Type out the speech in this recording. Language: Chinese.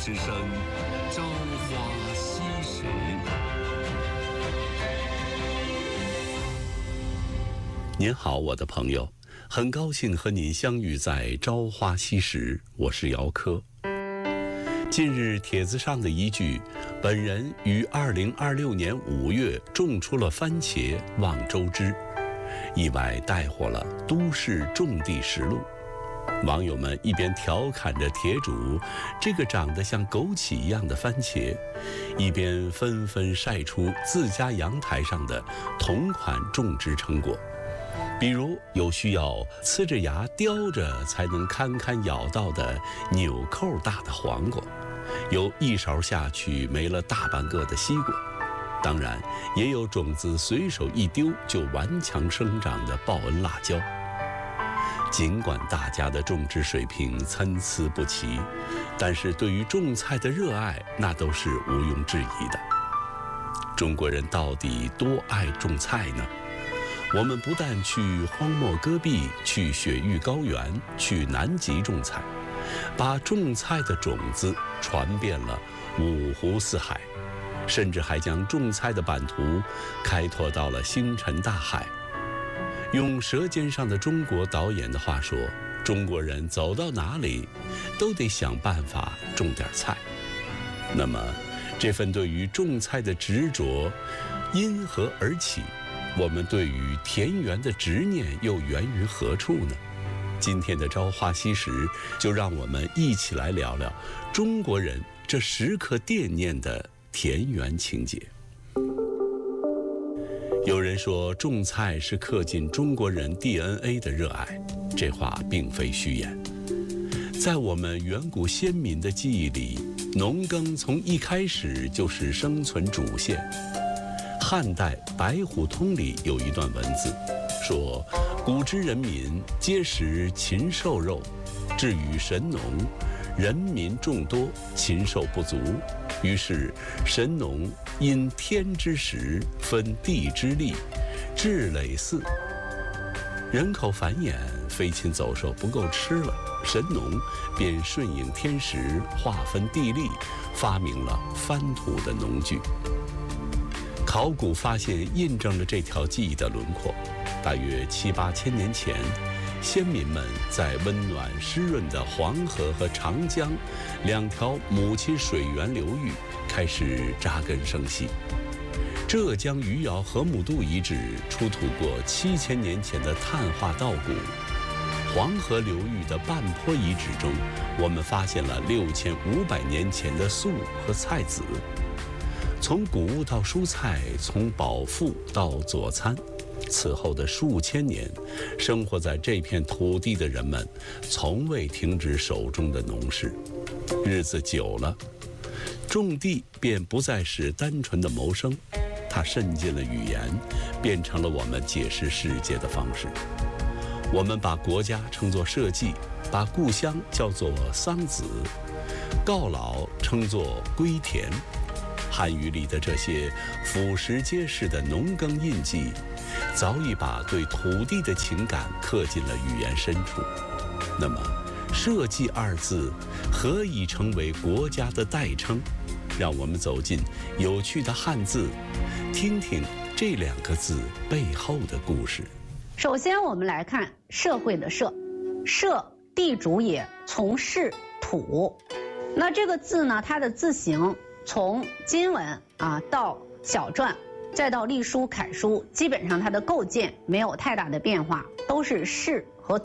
之声《朝花夕拾》。 您好，我的朋友，很高兴和您相遇在《朝花夕拾》，我是姚科。近日帖子上的一句“本人于2026年5月种出了番茄，望周知”，意外带火了都市种地实录。网友们一边调侃着铁主这个长得像枸杞一样的番茄，一边纷纷晒出自家阳台上的同款种植成果。比如有需要呲着牙叼着才能堪堪咬到的纽扣大的黄瓜，有一勺下去没了大半个的西瓜，当然也有种子随手一丢就顽强生长的报恩辣椒。尽管大家的种植水平参差不齐，但是对于种菜的热爱那都是毋庸置疑的。中国人到底多爱种菜呢？我们不但去荒漠戈壁，去雪域高原，去南极种菜，把种菜的种子传遍了五湖四海，甚至还将种菜的版图开拓到了星辰大海。用《舌尖上的中国》导演的话说，中国人走到哪里都得想办法种点菜。那么这份对于种菜的执着因何而起？我们对于田园的执念又源于何处呢？今天的朝花夕拾，就让我们一起来聊聊中国人这时刻惦念的田园情节。有人说种菜是刻进中国人 DNA 的热爱，这话并非虚言。在我们远古先民的记忆里，农耕从一开始就是生存主线。汉代《白虎通》里有一段文字说，古之人民皆食禽兽肉，至于神农，人民众多，禽兽不足，于是神农因天之时，分地之利，治累祀。人口繁衍，飞禽走兽不够吃了，神农便顺应天时，划分地利，发明了翻土的农具。考古发现印证了这条记忆的轮廓。大约7、8千年前，先民们在温暖湿润的黄河和长江两条母亲水源流域开始扎根生息。浙江余姚河姆渡遗址出土过7000年前的碳化稻谷。黄河流域的半坡遗址中，我们发现了6500年前的粟和菜籽。从谷物到蔬菜，从饱腹到佐餐，此后的数千年，生活在这片土地的人们从未停止手中的农事。日子久了，种地便不再是单纯的谋生，它渗进了语言，变成了我们解释世界的方式。我们把国家称作社稷，把故乡叫做桑梓，告老称作归田。汉语里的这些俯拾皆是的农耕印记，早已把对土地的情感刻进了语言深处。那么社稷二字何以成为国家的代称？让我们走进有趣的汉字，听听这2个字背后的故事。 首先我们来看社会的社，社地主也，从事土。那这个字呢，它的字形从金文到小篆，再到隶书、楷书，基本上它的构件没有太大的变化，都是士和